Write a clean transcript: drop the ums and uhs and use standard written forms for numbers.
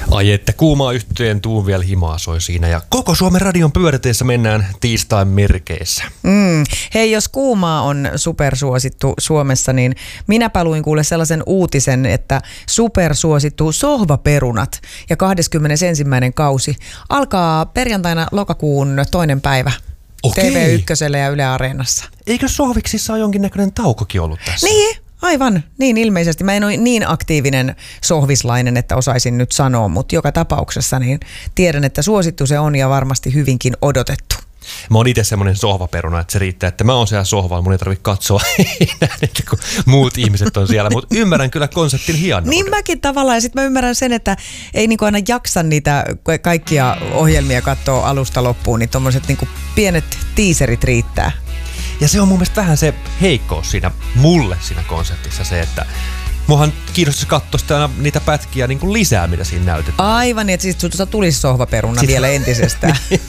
Ai että kuumaa yhteen tuun vielä himaa soi siinä ja koko Suomen radion pyöräteessä mennään tiistain merkeissä. Hei, jos kuumaa on supersuosittu Suomessa, niin minäpä luin kuule sellaisen uutisen, että supersuosittu sohvaperunat ja 21. kausi alkaa perjantaina lokakuun 2. päivä. Okei. TV1 ja Yle Areenassa. Eikö sohviksissa ole jonkinnäköinen taukokin ollut tässä? Niin, aivan. Niin ilmeisesti. Mä en ole niin aktiivinen sohvislainen, että osaisin nyt sanoa, mutta joka tapauksessa niin tiedän, että suosittu se on ja varmasti hyvinkin odotettu. Mä oon itse semmonen sohvaperuna, että se riittää, että mä oon siellä sohvalla, mun ei tarvitse katsoa kun muut ihmiset on siellä, mutta ymmärrän kyllä konseptin hienouden. Niin mäkin tavallaan, ja sit mä ymmärrän sen, että ei niinku aina jaksa niitä kaikkia ohjelmia katsoa alusta loppuun, niin tommoset niinku pienet tiiserit riittää. Ja se on mun mielestä vähän se heikkous mulle siinä konseptissa se, että muahan kiinnostaisi katsoa sitä aina niitä pätkiä niin kuin lisää, mitä siinä näytetään. Aivan, niin että siis sulta tulisi sohvaperuna vielä entisestään.